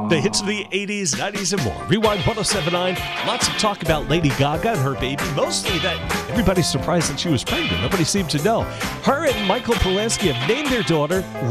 The hits of the 80s, 90s, and more. Rewind 1079. Lots of talk about Lady Gaga and her baby. Mostly that everybody's surprised that she was pregnant. Nobody seemed to know. Her and Michael Polansky have named their daughter